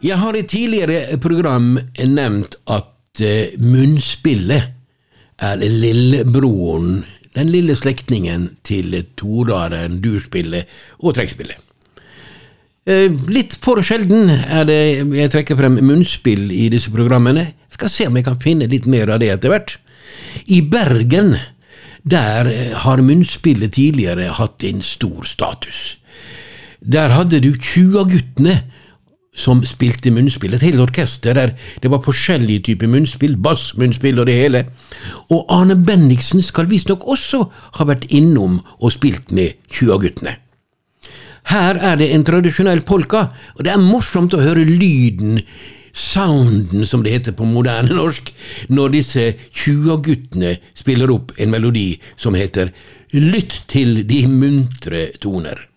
Jeg har i tidligere program nevnt at munnspillet lillebroren, den lille slektningen til toraren, durspillet og trekkspillet. Litt for sjelden det jeg trekker frem munnspill i disse programmene. Jeg skal se om jeg kan finne litt mer av det etter hvert. I Bergen, der har munnspillet tidligere hatt en stor status. Der hadde du 20-guttene som spilte munnspill, et helt orkester der det var forskjellige typer munnspill, bassmunnspill og det hele. Og Arne Bendiksen skal visst nok også ha vært innom og spilt med 20-guttene. Her det en tradisjonell polka, og det morsomt å høre lyden, sounden som det heter på moderne norsk, når disse 20-guttene spiller opp en melodi som heter «Lytt til de muntre toner».